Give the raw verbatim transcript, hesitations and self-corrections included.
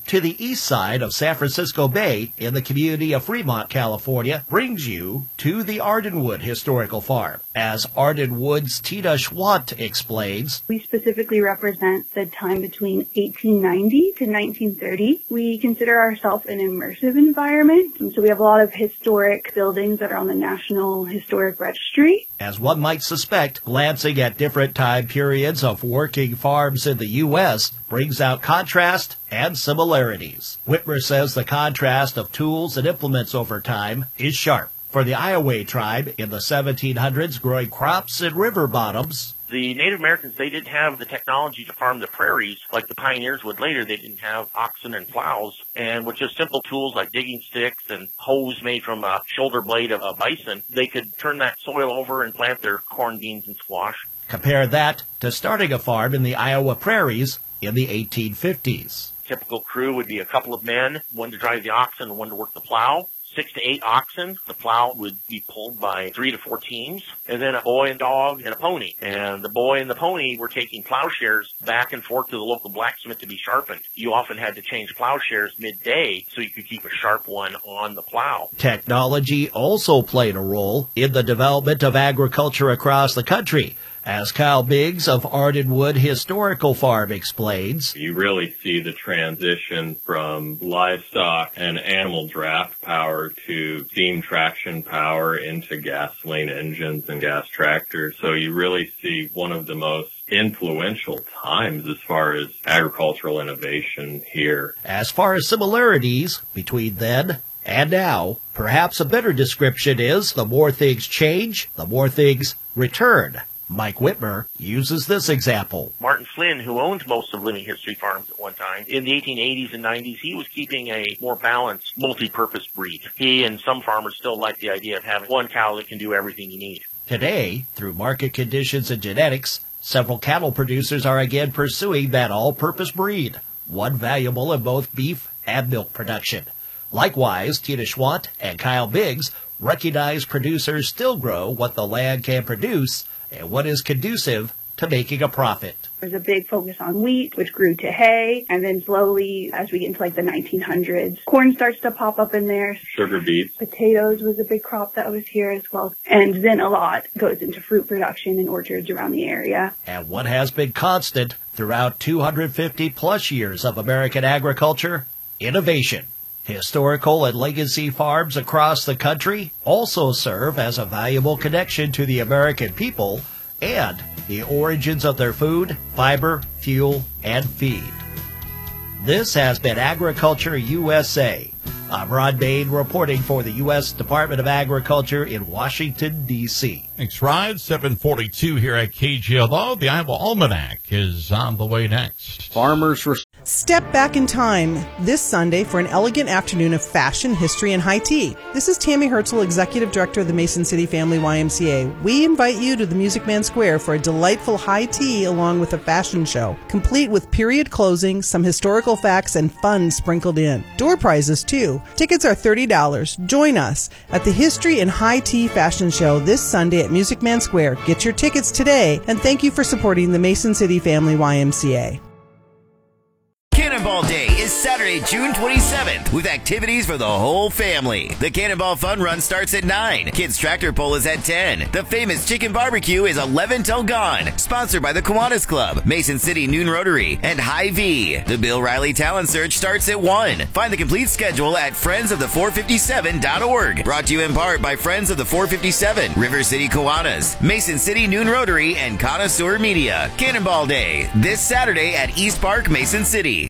to the east side of San Francisco Bay in the community of Fremont, California, brings you to the Ardenwood Historical Farm. As Ardenwood's Tina Schwant explains, we specifically represent the time between eighteen ninety to nineteen thirty. We consider ourselves an immersive environment, and so we have a lot of historic buildings that are on the National Historic Registry. As one might suspect, glancing at different time periods of working farms in the U S brings out contrast and similarities. Whitmer says the contrast of tools and implements over time is sharp. For the Iowa tribe in the seventeen hundreds growing crops in river bottoms, the Native Americans, they didn't have the technology to farm the prairies like the pioneers would later. They didn't have oxen and plows. And with just simple tools like digging sticks and hoes made from a shoulder blade of a bison, they could turn that soil over and plant their corn, beans, and squash. Compare that to starting a farm in the Iowa prairies in the eighteen fifties. Typical crew would be a couple of men, one to drive the oxen and one to work the plow. Six to eight oxen. The plow would be pulled by three to four teams, and then a boy and dog and a pony. And the boy and the pony were taking plowshares back and forth to the local blacksmith to be sharpened. You often had to change plowshares midday so you could keep a sharp one on the plow. Technology also played a role in the development of agriculture across the country. As Kyle Biggs of Ardenwood Historical Farm explains, you really see the transition from livestock and animal draft power to steam traction power into gasoline engines and gas tractors. So you really see one of the most influential times as far as agricultural innovation here. As far as similarities between then and now, perhaps a better description is the more things change, the more things return. Mike Whitmer uses this example. Martin Flynn, who owned most of Living History Farms at one time, in the eighteen eighties and nineties, he was keeping a more balanced, multi-purpose breed. He and some farmers still like the idea of having one cow that can do everything you need. Today, through market conditions and genetics, several cattle producers are again pursuing that all-purpose breed, one valuable in both beef and milk production. Likewise, Tina Schwant and Kyle Biggs recognize producers still grow what the land can produce and what is conducive to making a profit. There's a big focus on wheat, which grew to hay, and then slowly, as we get into like the nineteen hundreds, corn starts to pop up in there. Sugar beets. Potatoes was a big crop that was here as well. And then a lot goes into fruit production and orchards around the area. And what has been constant throughout two hundred fifty plus years of American agriculture? Innovation. Historical and legacy farms across the country also serve as a valuable connection to the American people and the origins of their food, fiber, fuel, and feed. This has been Agriculture U S A. I'm Ron Bain reporting for the U S Department of Agriculture in Washington, D C Thanks, Rod. seven forty-two here at K G L O. The Iowa Almanac is on the way next. Farmers for Step back in time this Sunday for an elegant afternoon of fashion, history, and high tea. This is Tammy Herzl, Executive Director of the Mason City Family Y M C A. We invite you to the Music Man Square for a delightful high tea along with a fashion show, complete with period closing, some historical facts, and fun sprinkled in. Door prizes, too. Tickets are thirty dollars. Join us at the History and High Tea Fashion Show this Sunday at Music Man Square. Get your tickets today, and thank you for supporting the Mason City Family Y M C A. Cannonball Day is Saturday, June twenty-seventh, with activities for the whole family. The Cannonball Fun Run starts at nine. Kids Tractor Pull is at ten. The famous Chicken Barbecue is eleven till gone. Sponsored by the Kiwanis Club, Mason City Noon Rotary, and Hy-Vee. The Bill Riley Talent Search starts at one. Find the complete schedule at friends of the four fifty-seven dot org. Brought to you in part by Friends of the four fifty-seven, River City Kiwanis, Mason City Noon Rotary, and Connoisseur Media. Cannonball Day, this Saturday at East Park, Mason City.